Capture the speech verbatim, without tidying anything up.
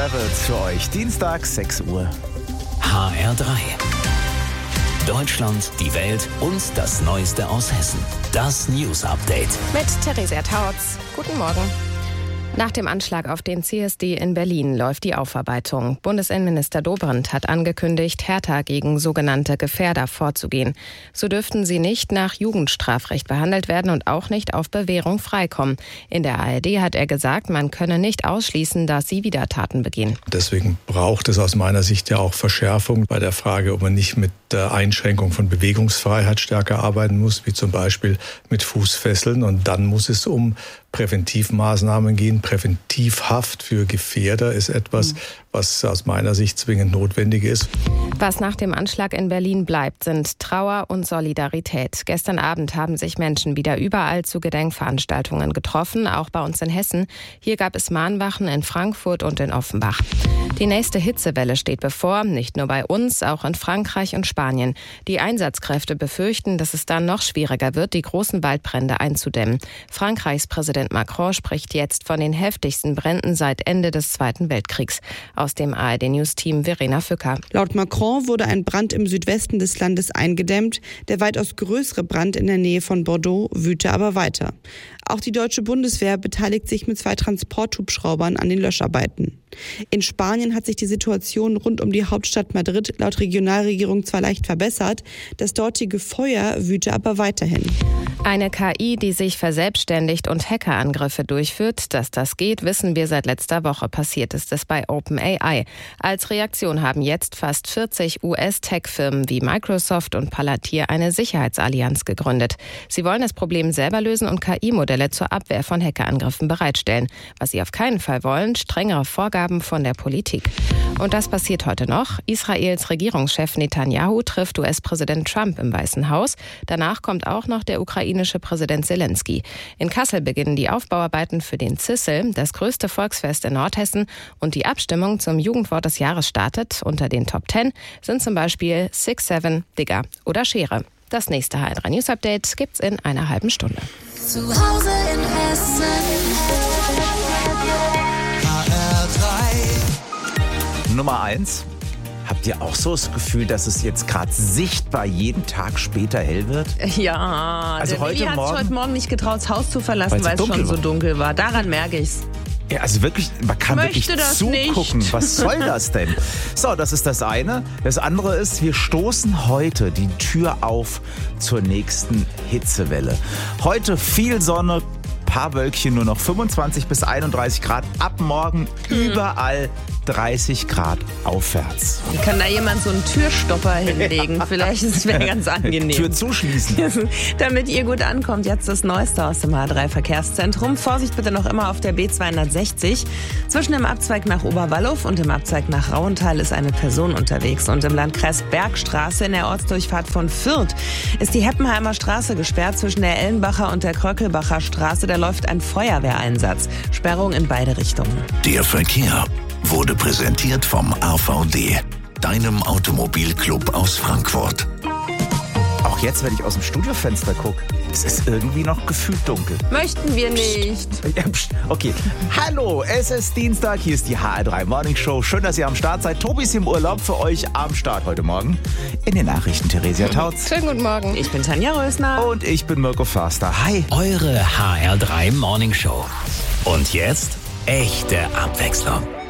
Travels für euch. Dienstag, sechs Uhr. H R drei. Deutschland, die Welt und das Neueste aus Hessen. Das News Update. Mit Theresia Tautz. Guten Morgen. Nach dem Anschlag auf den C S D in Berlin läuft die Aufarbeitung. Bundesinnenminister Dobrindt hat angekündigt, härter gegen sogenannte Gefährder vorzugehen. So dürften sie nicht nach Jugendstrafrecht behandelt werden und auch nicht auf Bewährung freikommen. In der A R D hat er gesagt, man könne nicht ausschließen, dass sie wieder Taten begehen. Deswegen braucht es aus meiner Sicht ja auch Verschärfung bei der Frage, ob man nicht mit der Einschränkung von Bewegungsfreiheit stärker arbeiten muss, wie zum Beispiel mit Fußfesseln. Und dann muss es um Präventivmaßnahmen gehen. Präventivhaft für Gefährder ist etwas, was aus meiner Sicht zwingend notwendig ist. Was nach dem Anschlag in Berlin bleibt, sind Trauer und Solidarität. Gestern Abend haben sich Menschen wieder überall zu Gedenkveranstaltungen getroffen, auch bei uns in Hessen. Hier gab es Mahnwachen in Frankfurt und in Offenbach. Die nächste Hitzewelle steht bevor, nicht nur bei uns, auch in Frankreich und Spanien. Die Einsatzkräfte befürchten, dass es dann noch schwieriger wird, die großen Waldbrände einzudämmen. Frankreichs Präsident Macron spricht jetzt von den heftigsten Bränden seit Ende des Zweiten Weltkriegs. Aus dem A R D-News-Team Verena Fücker. Laut Macron wurde ein Brand im Südwesten des Landes eingedämmt. Der weitaus größere Brand in der Nähe von Bordeaux wüte aber weiter. Auch die deutsche Bundeswehr beteiligt sich mit zwei Transporthubschraubern an den Löscharbeiten. In Spanien hat sich die Situation rund um die Hauptstadt Madrid laut Regionalregierung zwar leicht verbessert, das dortige Feuer wüte aber weiterhin. Eine K I, die sich verselbstständigt und Hackerangriffe durchführt. Dass das geht, wissen wir seit letzter Woche. Passiert ist es bei OpenAI. Als Reaktion haben jetzt fast vierzig U S-Tech-Firmen wie Microsoft und Palantir eine Sicherheitsallianz gegründet. Sie wollen das Problem selber lösen und K I-Modelle zur Abwehr von Hackerangriffen bereitstellen. Was sie auf keinen Fall wollen, strengere Vorgaben von der Politik. Und das passiert heute noch. Israels Regierungschef Netanyahu trifft U S-Präsident Trump im Weißen Haus. Danach kommt auch noch der ukrainische Präsident Zelensky. In Kassel beginnen die Aufbauarbeiten für den Zissel, das größte Volksfest in Nordhessen. Und die Abstimmung zum Jugendwort des Jahres startet. Unter den Top Ten sind zum Beispiel Six Seven, Digger oder Schere. Das nächste H R drei News Update gibt's in einer halben Stunde. Zu Hause in Hessen. H R drei. Nummer eins. Habt ihr auch so das Gefühl, dass es jetzt gerade sichtbar jeden Tag später hell wird? Ja, also der heute Willi hat Morgen, sich heute Morgen nicht getraut, das Haus zu verlassen, weil es dunkel schon so war. dunkel war. Daran merke ich's. Ja, also wirklich, man kann Möchte wirklich das zugucken. nicht. Was soll das denn? So, das ist das eine. Das andere ist, wir stoßen heute die Tür auf zur nächsten Hitzewelle. Heute viel Sonne, paar Wölkchen, nur noch fünfundzwanzig bis einunddreißig Grad. Ab morgen hm. überall dreißig Grad aufwärts. Wie kann da jemand so einen Türstopper hinlegen? Vielleicht ist es wäre ganz angenehm. Tür zuschließen. Damit ihr gut ankommt, jetzt das Neueste aus dem H R drei Verkehrszentrum. Vorsicht bitte noch immer auf der B zweihundertsechzig. Zwischen dem Abzweig nach Oberwallow und dem Abzweig nach Rauental ist eine Person unterwegs. Und im Landkreis Bergstraße in der Ortsdurchfahrt von Fürth ist die Heppenheimer Straße gesperrt. Zwischen der Ellenbacher und der Kröckelbacher Straße, da läuft ein Feuerwehreinsatz. Sperrung in beide Richtungen. Der Verkehr wurde präsentiert vom A V D, deinem Automobilclub aus Frankfurt. Auch jetzt, wenn ich aus dem Studiofenster gucke, es ist irgendwie noch gefühlt dunkel. Möchten wir nicht. Ja, pst, okay. Hallo, es ist Dienstag, hier ist die H R drei Morning Show. Schön, dass ihr am Start seid. Tobi ist im Urlaub, für euch am Start heute Morgen. In den Nachrichten Theresia Tautz. Schönen guten Morgen. Ich bin Tanja Rösner. Und ich bin Mirko Förster. Hi. Eure H R drei Morning Show. Und jetzt echte Abwechslung.